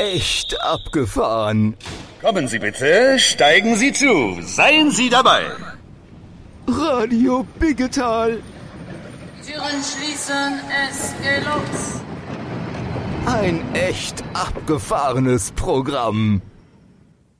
echt abgefahren. Kommen Sie bitte, steigen Sie zu. Seien Sie dabei. Radio Biggetal. Türen schließen, es geht los. Ein echt abgefahrenes Programm.